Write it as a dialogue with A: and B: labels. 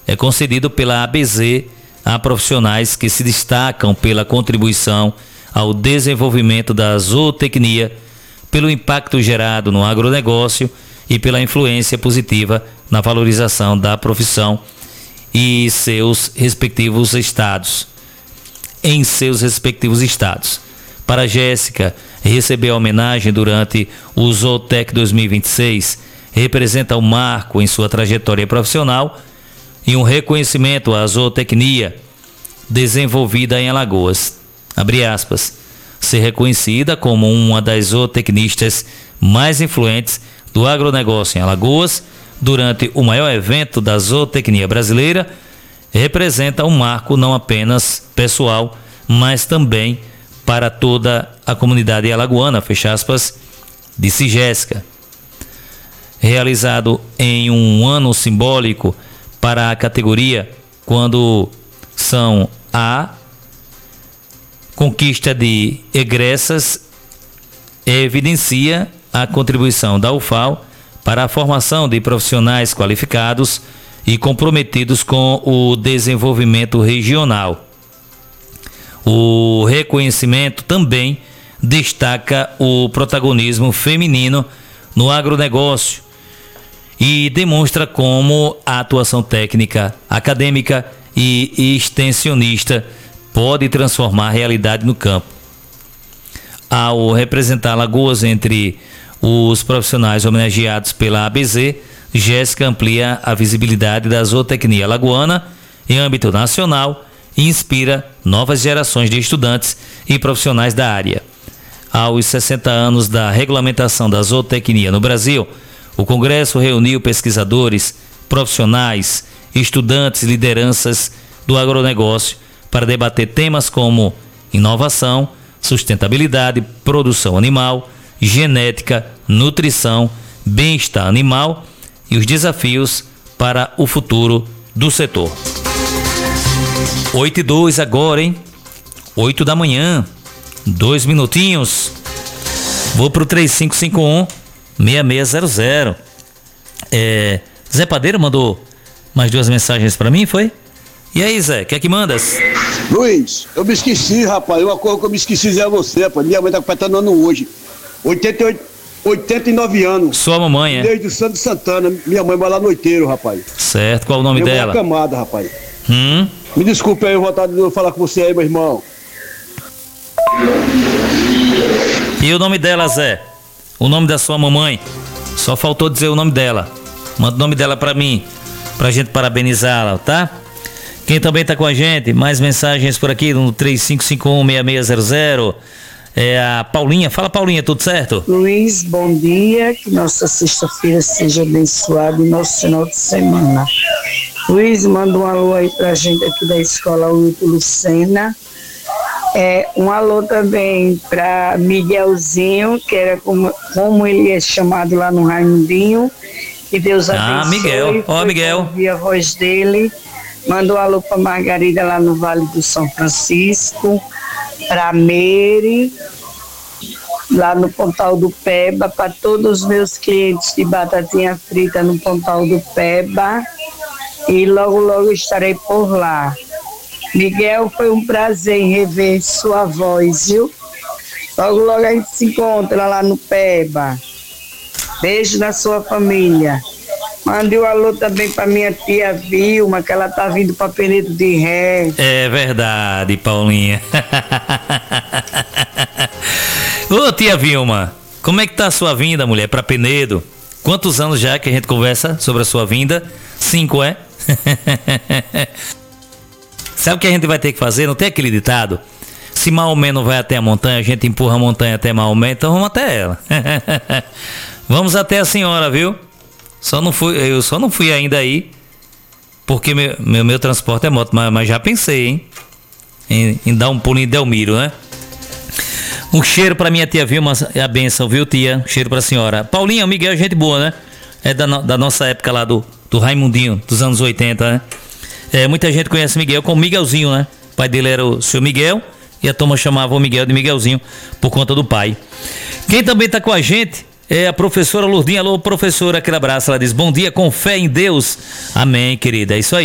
A: é concedido pela ABZ a profissionais que se destacam pela contribuição ao desenvolvimento da zootecnia, pelo impacto gerado no agronegócio e pela influência positiva na valorização da profissão e seus respectivos estados. Em seus respectivos estados. Para Jéssica, receber a homenagem durante o Zootec 2026 representa um marco em sua trajetória profissional e um reconhecimento à zootecnia desenvolvida em Alagoas. Abre aspas. Ser reconhecida como uma das zootecnistas mais influentes do agronegócio em Alagoas durante o maior evento da zootecnia brasileira representa um marco não apenas pessoal, mas também para toda a comunidade alagoana, fecha aspas, disse Jéssica. Realizado em um ano simbólico para a categoria, quando são a conquista de egressas, evidencia a contribuição da UFAL para a formação de profissionais qualificados e comprometidos com o desenvolvimento regional. O reconhecimento também destaca o protagonismo feminino no agronegócio e demonstra como a atuação técnica, acadêmica e extensionista pode transformar a realidade no campo. Ao representar Alagoas entre os profissionais homenageados pela ABZ, Jéssica amplia a visibilidade da zootecnia alagoana em âmbito nacional e inspira novas gerações de estudantes e profissionais da área. Aos 60 anos da regulamentação da zootecnia no Brasil, o Congresso reuniu pesquisadores, profissionais, estudantes e lideranças do agronegócio para debater temas como inovação, sustentabilidade, produção animal, genética, nutrição, bem-estar animal e os desafios para o futuro do setor. 8h02 agora, hein? 8 da manhã, 2 minutinhos. Vou pro 3551-6600. Zé Padeiro mandou mais 2 mensagens para mim, foi? E aí, Zé, o que é que mandas?
B: Luiz, eu me esqueci, rapaz. Uma coisa que eu me esqueci é você, rapaz. Minha mãe tá completando ano hoje. 89 anos.
A: Sua mamãe, é?
B: Desde o Santo Santana. Minha mãe vai lá noiteiro, rapaz.
A: Certo, qual o nome dela?
B: Camada, rapaz. Me desculpe aí, eu vou voltar de falar com você aí, meu irmão.
A: E o nome dela, Zé? O nome da sua mamãe? Só faltou dizer o nome dela. Manda o nome dela pra mim, pra gente parabenizá-la, tá? Quem também tá com a gente, mais mensagens por aqui no 3551-6600. É a Paulinha. Fala, Paulinha, tudo certo?
C: Luiz, bom dia. Que nossa sexta-feira seja abençoada e nosso final de semana. Luiz, manda um alô aí pra gente aqui da escola Wilton Lucena. Um alô também pra Miguelzinho, que era como ele é chamado lá no Raimundinho. Que Deus abençoe.
A: Miguel. Ó, Miguel.
C: Ouvir a voz dele. Manda um alô pra Margarida lá no Vale do São Francisco. Pra Meire, lá no Pontal do Peba, para todos os meus clientes de batatinha frita no Pontal do Peba, e logo logo estarei por lá. Miguel, foi um prazer em rever sua voz, viu? Logo logo a gente se encontra lá no Peba. Beijo na sua família. Mande um alô também pra minha tia Vilma, que ela tá vindo pra Penedo de Ré.
A: É verdade, Paulinha. Ô, tia Vilma, como é que tá a sua vinda, mulher, pra Penedo? Quantos anos já que a gente conversa sobre a sua vinda? 5, é? Sabe o que a gente vai ter que fazer? Não tem aquele ditado? Se Maomé não vai até a montanha, a gente empurra a montanha até Maomé, então vamos até ela. Vamos até a senhora, viu? Eu só não fui ainda aí, porque meu transporte é moto, mas já pensei, hein? Em dar um pulinho em Delmiro, né? Um cheiro pra minha tia Vilma, é a benção, viu, tia? Um cheiro pra senhora. Paulinha, o Miguel é gente boa, né? É da nossa época lá do Raimundinho, dos anos 80, né? Muita gente conhece Miguel como Miguelzinho, né? O pai dele era o seu Miguel e a turma chamava o Miguel de Miguelzinho por conta do pai. Quem também tá com a gente é a professora Lourdinha. Alô, professora, aquele abraço. Ela diz: bom dia, com fé em Deus. Amém, querida. É isso aí.